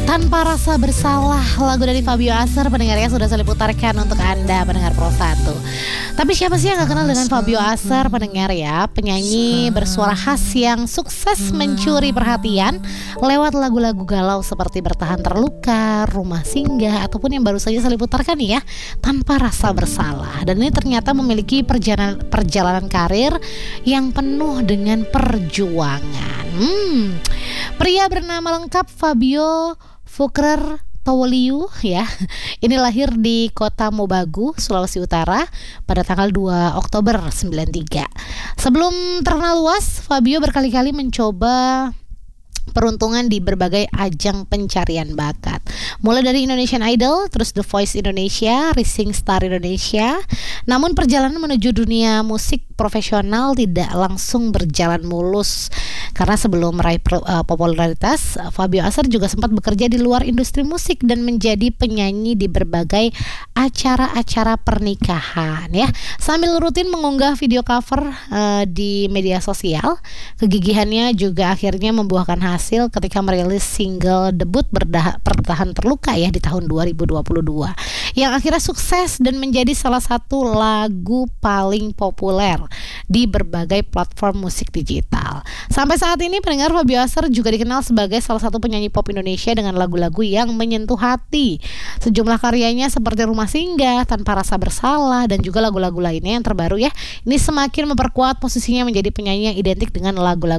Tanpa Rasa Bersalah, lagu dari Fabio Acer, pendengarnya sudah saya putarkan untuk Anda pendengar Pro 1. Tapi siapa sih yang gak kenal dengan Fabio Acer, pendengar ya? Penyanyi bersuara khas yang sukses mencuri perhatian lewat lagu-lagu galau seperti Bertahan Terluka, Rumah Singgah, ataupun yang baru saja saya putarkan nih ya, Tanpa Rasa Bersalah. Dan ini ternyata memiliki perjalanan karir yang penuh dengan perjuangan. Pria bernama lengkap Fabio Fukrer Towoliu ya. Ini lahir di kota Mobagu, Sulawesi Utara pada tanggal 2 Oktober 93. Sebelum terkenal luas, Fabio berkali-kali mencoba peruntungan di berbagai ajang pencarian bakat. Mulai dari Indonesian Idol, terus The Voice Indonesia, Rising Star Indonesia. Namun perjalanan menuju dunia musik profesional tidak langsung berjalan mulus. Karena sebelum meraih popularitas, Fabio Acer juga sempat bekerja di luar industri musik dan menjadi penyanyi di berbagai acara-acara pernikahan ya. Sambil rutin mengunggah video cover di media sosial, kegigihannya juga akhirnya membuahkan hasil ketika merilis single debut Bertahan Terluka ya di tahun 2022 yang akhirnya sukses dan menjadi salah satu lagu paling populer di berbagai platform musik digital. Sampai saat ini pendengar, Fabio Acer juga dikenal sebagai salah satu penyanyi pop Indonesia dengan lagu-lagu yang menyentuh hati. Sejumlah karyanya seperti Rumah Singgah, Tanpa Rasa Bersalah, dan juga lagu-lagu lainnya yang terbaru ya, ini semakin memperkuat posisinya menjadi penyanyi yang identik dengan lagu-lagu